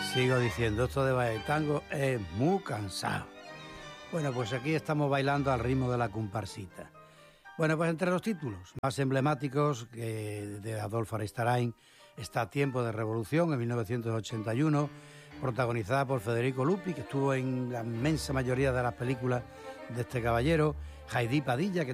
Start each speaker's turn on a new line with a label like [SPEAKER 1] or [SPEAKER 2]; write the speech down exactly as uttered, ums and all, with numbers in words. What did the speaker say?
[SPEAKER 1] Sigo diciendo, esto de bailar tango es muy cansado. Bueno, pues aquí estamos bailando al ritmo de la comparsita. Bueno, pues entre los títulos más emblemáticos que de Adolfo Aristarain está Tiempo de Revolución, en mil novecientos ochenta y uno, protagonizada por Federico Lupi, que estuvo en la inmensa mayoría de las películas de este caballero, Jaidí Padilla, que